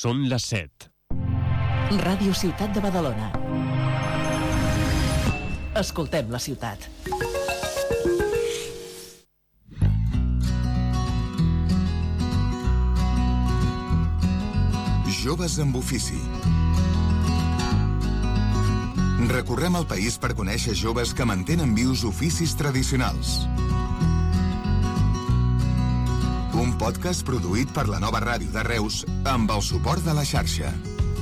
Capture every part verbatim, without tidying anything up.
Són les set. Ràdio Ciutat de Badalona. Escoltem la ciutat. Joves amb ofici. Recorrem el país per conèixer joves que mantenen vius oficis tradicionals. Un podcast produït per la Nova Ràdio de Reus amb el suport de la xarxa.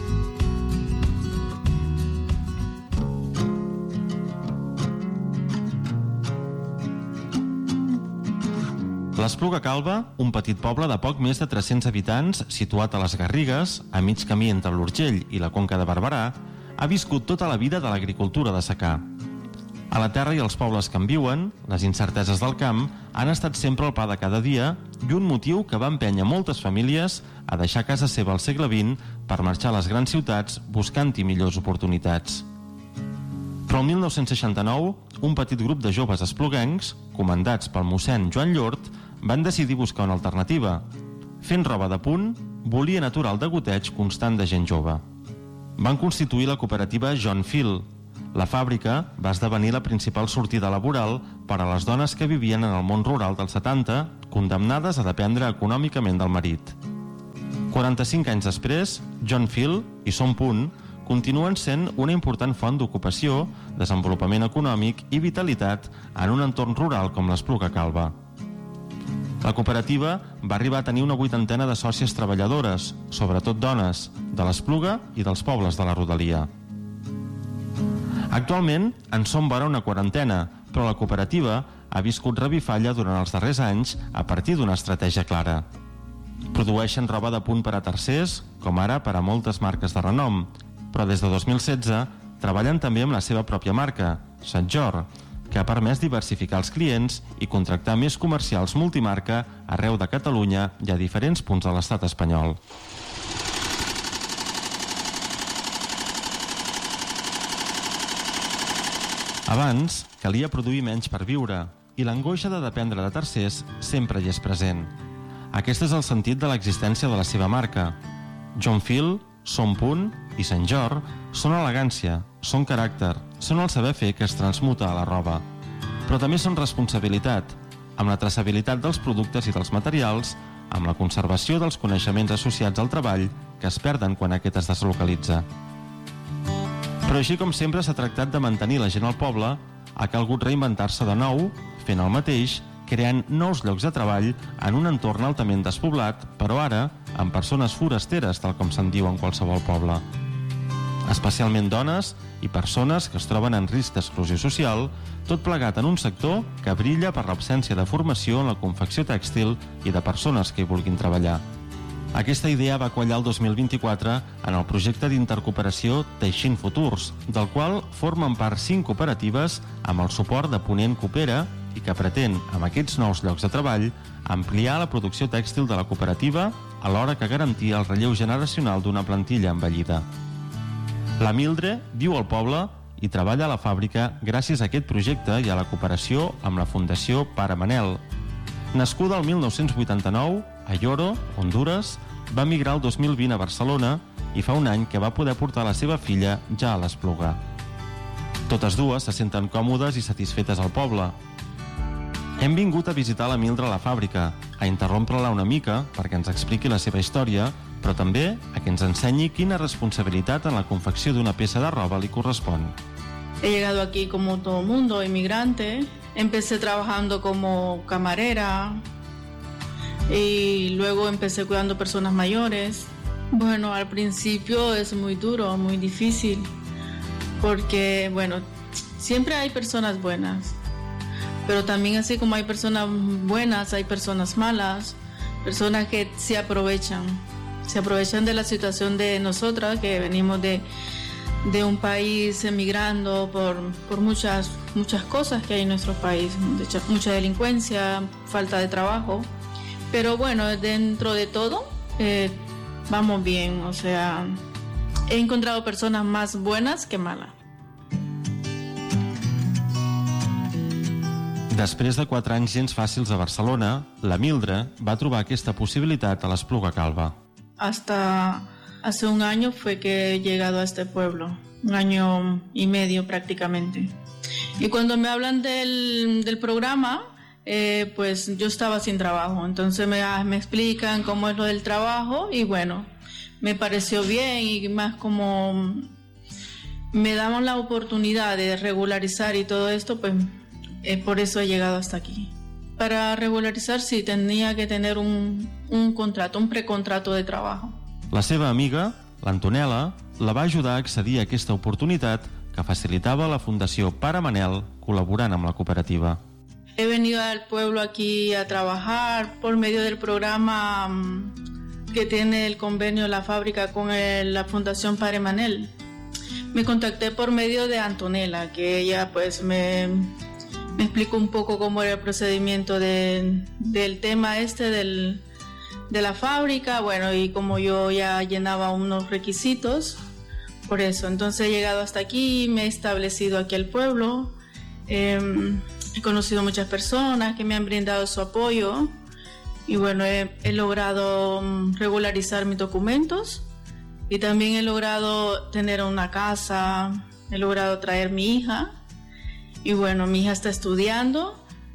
L'Espluga Calba, un petit poble de poc més de tres-cents habitants situat a les Garrigues, a mig camí entre l'Urgell i la Conca de Barberà, ha viscut tota la vida de l'agricultura de secà. A la terra i als pobles que en viuen, les incerteses del camp han estat sempre el pa de cada dia i un motiu que va empènyer moltes famílies a deixar casa seva al segle vint per marxar a les grans ciutats buscant-hi millors oportunitats. Però el mil nou-cents seixanta-nou, un petit grup de joves espluguencs, comandats pel mossèn Joan Llort, van decidir buscar una alternativa. Fent roba de punt, volien aturar el degoteig constant de gent jove. Van constituir la cooperativa John Fill. La fàbrica va esdevenir la principal sortida laboral per a les dones que vivien en el món rural dels setanta, condemnades a dependre econòmicament del marit. quaranta-cinc anys després, John Fill i Som Punt continuen sent una important font d'ocupació, desenvolupament econòmic i vitalitat en un entorn rural com l'Espluga Calba. La cooperativa va arribar a tenir una vuitantena de sòcies treballadores, sobretot dones, de l'Espluga i dels pobles de la rodalia. Actualment en som vora una quarantena, però la cooperativa ha viscut revifalla durant els darrers anys a partir d'una estratègia clara. Produeixen roba de punt per a tercers, com ara per a moltes marques de renom, però des de dos mil setze treballen també amb la seva pròpia marca, Sant Jor, que ha permès diversificar els clients i contractar més comercials multimarca arreu de Catalunya i a diferents punts de l'estat espanyol. Abans, calia produir menys per viure i l'angoixa de dependre de tercers sempre hi és present. Aquest és el sentit de l'existència de la seva marca. John Fill, Som Punt i Sant Jor són elegància, són caràcter, són el saber fer que es transmuta a la roba. Però també són responsabilitat, amb la traçabilitat dels productes i dels materials, amb la conservació dels coneixements associats al treball que es perden quan aquest es deslocalitza. Però així com sempre s'ha tractat de mantenir la gent al poble, ha calgut reinventar-se de nou, fent el mateix, creant nous llocs de treball en un entorn altament despoblat, però ara amb persones forasteres, tal com se'n diu en qualsevol poble. Especialment dones i persones que es troben en risc d'exclusió social, tot plegat en un sector que brilla per l'absència de formació en la confecció tèxtil i de persones que hi vulguin treballar. Aquesta idea va quallar el dos mil vint-i-quatre en el projecte d'intercooperació Teixint Futurs, del qual formen part cinc cooperatives amb el suport de Ponent Coopera i que pretén, amb aquests nous llocs de treball, ampliar la producció tèxtil de la cooperativa alhora que garantir el relleu generacional d'una plantilla envellida. La Mildre viu al poble i treballa a la fàbrica gràcies a aquest projecte i a la cooperació amb la Fundació Pare Manel. Nascuda el mil nou-cents vuitanta-nou, a Lloro, Hondures, va migrar el dos mil vint a Barcelona i fa un any que va poder portar la seva filla ja a l'Espluga. Totes dues se senten còmodes i satisfetes al poble. Hem vingut a visitar la Mildre a la fàbrica, a interrompre-la una mica perquè ens expliqui la seva història, però també a que ens ensenyi quina responsabilitat en la confecció d'una peça de roba li correspon. He llegado aquí como todo mundo, inmigrante. Empecé trabajando como camarera y luego empecé cuidando personas mayores. Bueno, al principio es muy duro, muy difícil, porque, bueno, siempre hay personas buenas, pero también así como hay personas buenas, hay personas malas, personas que se aprovechan. Se aprovechan de la situación de nosotras que venimos de, de un país emigrando por, por muchas, muchas cosas que hay en nuestro país, mucha, mucha delincuencia, falta de trabajo, pero bueno, dentro de todo eh, vamos bien, o sea, he encontrado personas más buenas que malas. Després de quatre anys gens fàcils a Barcelona, la Mildre va trobar aquesta possibilitat a l'Espluga Calba. Hasta Hace un año fue que he llegado a este pueblo, un año y medio prácticamente. Y cuando me hablan del, del programa, eh, pues yo estaba sin trabajo, entonces me, me explican cómo es lo del trabajo y bueno, me pareció bien y más como me daban la oportunidad de regularizar y todo esto, pues eh, por eso he llegado hasta aquí. Para regularizar sí tenía que tener un, un contrato, un precontrato de trabajo. La seva amiga, l'Antonella, la va ajudar a accedir a aquesta oportunitat que facilitava la Fundació Pare Manel col·laborant amb la cooperativa. He venido al pueblo aquí a trabajar por medio del programa que tiene el convenio de la fábrica con el, la Fundación Pare Manel. Me contacté por medio de Antonella, que ella pues me, me explicó un poco cómo era el procedimiento de, del tema este del, de la fábrica, bueno, y como yo ya llenaba unos requisitos, por eso. Entonces he llegado hasta aquí, me he establecido aquí al pueblo, eh, he conocido muchas personas que me han brindado su apoyo y bueno, he, he logrado regularizar mis documentos y también he logrado tener una casa, he logrado traer mi hija y bueno, mi hija está estudiando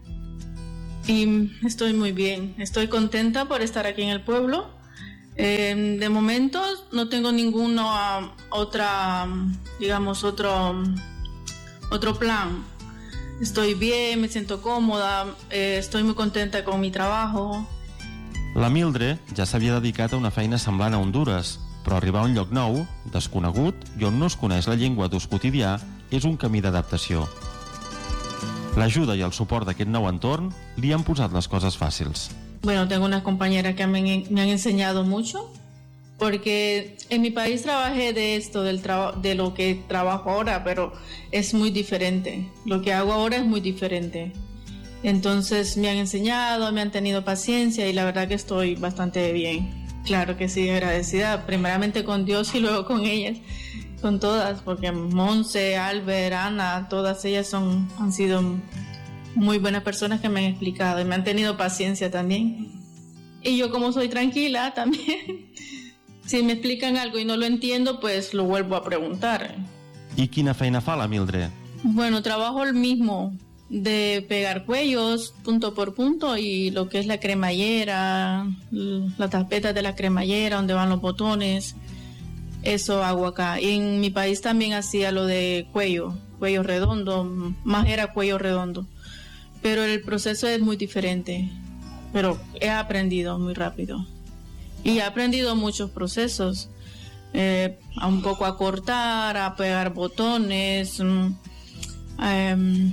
y estoy muy bien, estoy contenta por estar aquí en el pueblo. Eh, de momento no tengo ninguna otra, digamos, otro, otro plan. Estoy bien, me siento còmoda, eh, estoy muy contenta con mi trabajo. La Mildred ja s'havia dedicat a una feina semblant a Hondures, però arribar a un lloc nou, desconegut i on no es coneix la llengua d'ús quotidià és un camí d'adaptació. L'ajuda i el suport d'aquest nou entorn li han posat les coses fàcils. Bueno, tengo unas compañeras que me, me han enseñado mucho, porque en mi país trabajé de esto, del traba, de lo que trabajo ahora, pero es muy diferente. Lo que hago ahora es muy diferente. Entonces me han enseñado, me han tenido paciencia y la verdad que estoy bastante bien. Claro que sí, agradecida, primeramente con Dios y luego con ellas, con todas, porque Monse, Albert, Ana, todas ellas son, han sido muy buenas personas que me han explicado y me han tenido paciencia también. Y yo como soy tranquila también, si me explican algo y no lo entiendo, pues lo vuelvo a preguntar. I quina feina fa la Mildred? Bueno, trabajo el mismo, de pegar cuellos punto por punto y lo que es la cremallera, la tapeta de la cremallera donde van los botones, eso hago acá. Y en mi país también hacía lo de cuello, cuello redondo, más era cuello redondo. Pero el proceso es muy diferente, pero he aprendido muy rápido. Y he aprendido muchos procesos, eh, a un poco a cortar, a pegar botones, eh,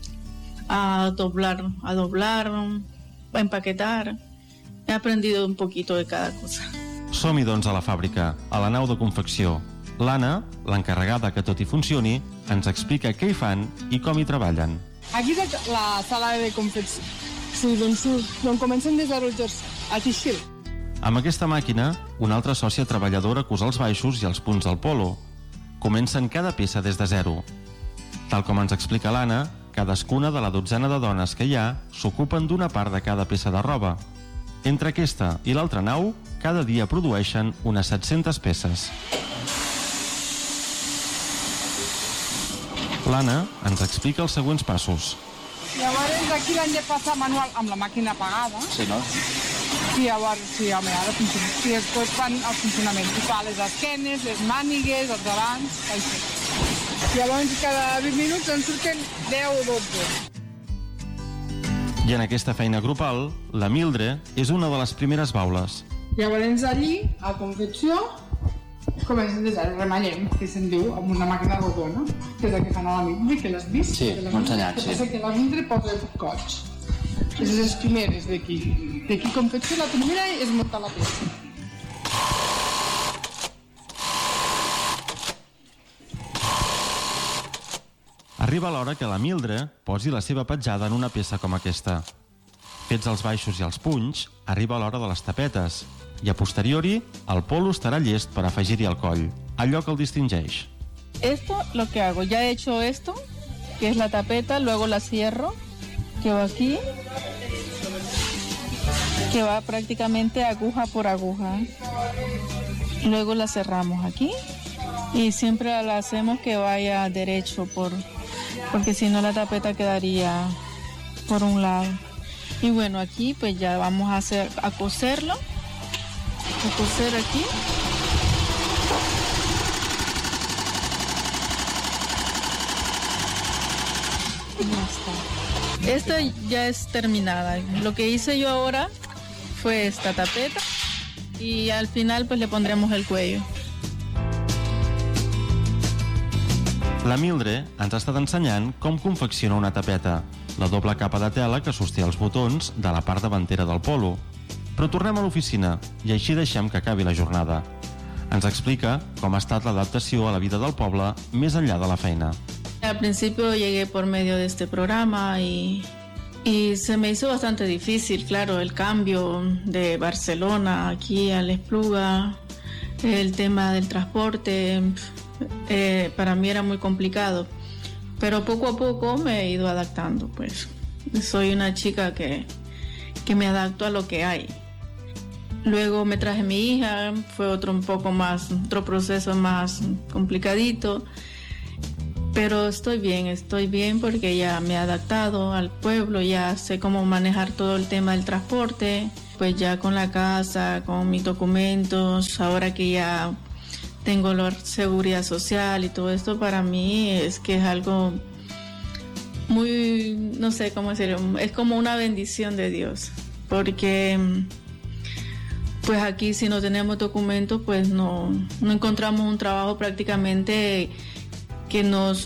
a doblar, a doblar, a empaquetar. He aprendido un poquito de cada cosa. Som-hi, doncs, a la fàbrica, a la nau de confecció. L'Anna, l'encarregada que tot hi funcioni, ens explica què hi fan i com hi treballen. Aquí és la sala de confecció. Sí, doncs d'on comencen des de rotors a tixil. Amb aquesta màquina, una altra sòcia treballadora cusa els baixos i els punts del polo. Comencen cada peça des de zero. Tal com ens explica l'Anna, cadascuna de la dotzena de dones que hi ha s'ocupen d'una part de cada peça de roba. Entre aquesta i l'altra nau, cada dia produeixen unes set-centes peces. L'Anna ens explica els següents passos. Llavors aquí l'hem de passar manual amb la màquina apagada. Sí, no? I llavors, sí, home, ara funciona. I després fan el funcionament. I fa les esquenes, les mànigues, els davants, així. I llavors cada vint minuts en surten deu o dotze. I en aquesta feina grupal, la Mildred és una de les primeres baules. Llavors allí, a confecció, comencen des del remallem, que se'n diu, amb una màquina rodona, que és la que fan a la Mildred, que l'has vist? Sí, m'ho ha ensenyat, sí. Que la Mildred posa goig. És les primeres d'aquí. D'aquí confecció, la primera és muntar la peça. Arriba l'hora que la Mildred posi la seva petjada en una peça com aquesta. Fets els baixos i els punys, arriba l'hora de les tapetes, i a posteriori el polo estarà llest per afegir-hi el coll, allò que el distingeix. Esto lo que hago, ya he hecho esto, que es la tapeta, luego la cierro, que va aquí, que va prácticamente aguja por aguja. Luego la cerramos aquí y siempre la hacemos que vaya derecho por, porque si no la tapeta quedaría por un lado. Y bueno, aquí pues ya vamos a hacer a coserlo, a coser aquí. Ya está. Esta ya es terminada. Lo que hice yo ahora fue esta tapeta y al final pues le pondremos el cuello. La Mildred ens ha estat ensenyant com confecciona una tapeta, la doble capa de tela que sosté els botons de la part davantera del polo. Però tornem a l'oficina i així deixem que acabi la jornada. Ens explica com ha estat l'adaptació a la vida del poble més enllà de la feina. Al principio llegué por medio de este programa y, y se me hizo bastante difícil, claro, el cambio de Barcelona aquí a La Espluga, el tema del transporte. Eh, para mí era muy complicado, pero poco a poco me he ido adaptando, pues soy una chica que, que me adapto a lo que hay. Luego me traje mi hija, fue otro un poco más, otro proceso más complicadito, pero estoy bien, estoy bien porque ya me he adaptado al pueblo, ya sé cómo manejar todo el tema del transporte, pues ya con la casa, con mis documentos, ahora que ya tengo la seguridad social y todo esto, para mí es que es algo muy, no sé cómo decirlo, es como una bendición de Dios, porque pues aquí si no tenemos documentos pues no, no encontramos un trabajo prácticamente que nos,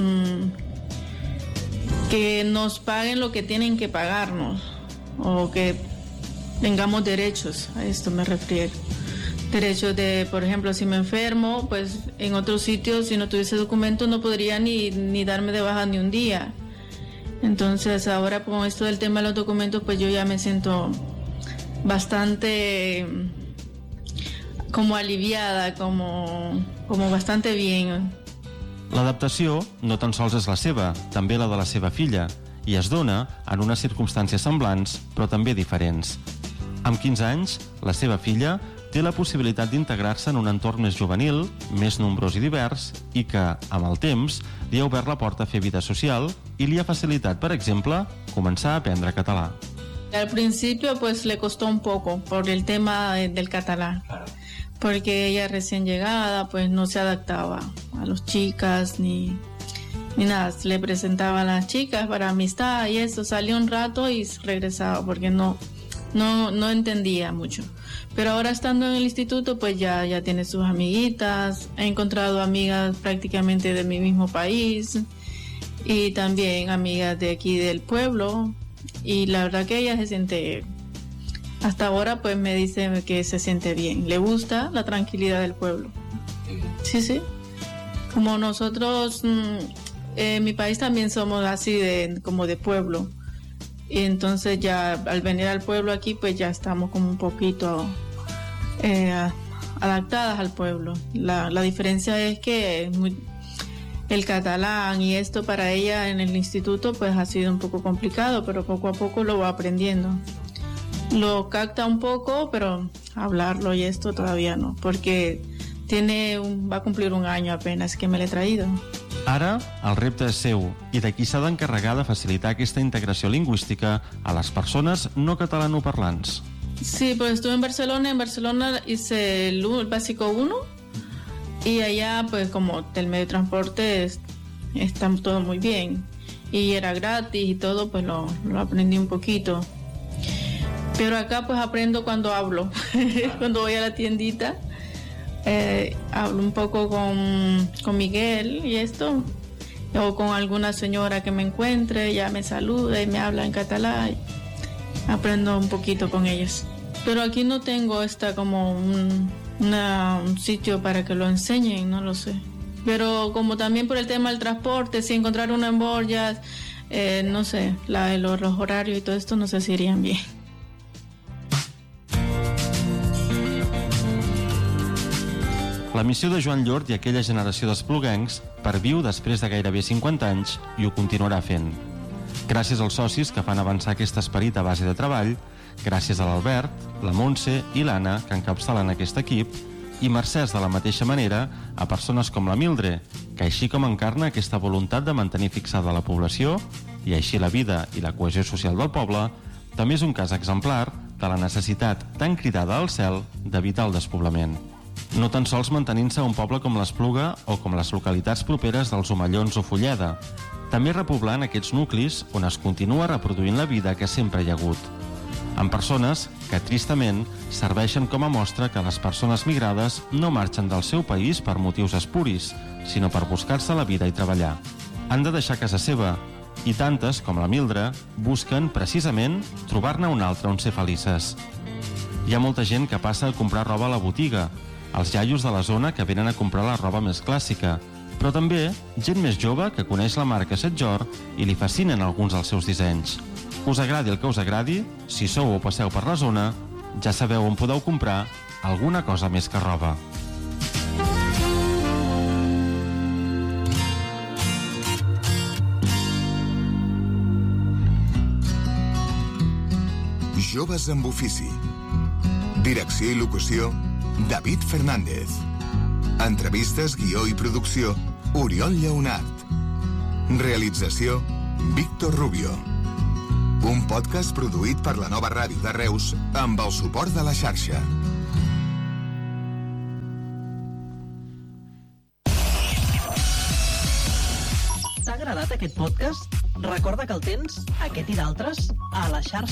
que nos paguen lo que tienen que pagarnos o que tengamos derechos, a esto me refiero. Derechos de, por ejemplo, si me enfermo, pues en otros sitios, si no tuviese documentos, no podría ni, ni darme de baja ni un día. Entonces, ahora con esto del tema de los documentos, pues yo ya me siento bastante como aliviada, como, como bastante bien. L'adaptació no tan sols és la seva, també la de la seva filla, i es dona en unes circumstàncies semblants, però també diferents. Amb quinze anys, la seva filla té la possibilitat d'integrar-se en un entorn més juvenil, més nombrós i divers, i que, amb el temps, li ha obert la porta a fer vida social i li ha facilitat, per exemple, començar a aprendre català. Al principio pues le costó un poco por el tema del catalán, porque ella recién llegada pues no se adaptaba a las chicas ni, ni nada, le presentaba a las chicas para amistad y eso, salía un rato y regresaba porque no, no, no entendía mucho. Pero ahora estando en el instituto, pues ya, ya tiene sus amiguitas, he encontrado amigas prácticamente de mi mismo país y también amigas de aquí del pueblo y la verdad que ella se siente, hasta ahora pues me dice que se siente bien, le gusta la tranquilidad del pueblo. Sí, sí. Como nosotros, en mi país también somos así de, como de pueblo y entonces ya al venir al pueblo aquí pues ya estamos como un poquito... Eh, adaptadas al pueblo. La, la diferencia es que muy, el catalán y esto para ella en el instituto pues ha sido un poco complicado, pero poco a poco lo va aprendiendo. Lo capta un poco, pero hablarlo y esto todavía no, porque tiene un, va a cumplir un año apenas que me l'he traído. Ara, el repte és seu i de qui s'ha d'encarregar de facilitar aquesta integració lingüística a les persones no catalanoparlants. Sí, pues estuve en Barcelona, en Barcelona hice el, el básico uno y allá pues como el medio de transporte es, está todo muy bien y era gratis y todo, pues lo, lo aprendí un poquito. Pero acá pues aprendo cuando hablo, cuando voy a la tiendita, eh, hablo un poco con, con Miguel y esto, o con alguna señora que me encuentre, ya me saluda y me habla en catalán. Aprendo un poquito con ellos. Pero aquí no tengo esta como un, una, un sitio para que lo enseñen, no lo sé. Pero como también por el tema del transporte, si encontrar una en Borjas, eh, no sé, la, los, los horarios y todo esto no sé si irían bien. La missió de Joan Llort i aquella generació d'espluguencs perviu després de gairebé cinquanta anys i ho continuarà fent. Gràcies als socis que fan avançar aquest esperit a base de treball, gràcies a l'Albert, la Montse i l'Anna que encapçalen aquest equip, i mercès de la mateixa manera a persones com la Mildre, que així com encarna aquesta voluntat de mantenir fixada la població i així la vida i la cohesió social del poble, també és un cas exemplar de la necessitat tan cridada al cel d'evitar el despoblament. No tan sols mantenint-se un poble com l'Espluga o com les localitats properes dels Omellons o Fulleda, també repoblant aquests nuclis on es continua reproduint la vida que sempre hi ha hagut, amb persones que, tristament, serveixen com a mostra que les persones migrades no marxen del seu país per motius espuris, sinó per buscar-se la vida i treballar. Han de deixar casa seva, i tantes, com la Mildre, busquen, precisament, trobar-ne una altra on ser felices. Hi ha molta gent que passa a comprar roba a la botiga, els iaios de la zona que venen a comprar la roba més clàssica, però també gent més jove que coneix la marca Setjor i li fascinen alguns dels seus dissenys. Us agradi el que us agradi, si sou o passeu per la zona, ja sabeu on podeu comprar alguna cosa més que roba. Joves amb ofici. Direcció i locució, David Fernández. Entrevistes, guió i producció, Oriol Lleonart. Realització, Víctor Rubio. Un podcast produït per la Nova Ràdio de Reus amb el suport de la xarxa. T'ha agradat aquest podcast? Recorda que el tens, aquest i d'altres, a la xarxa.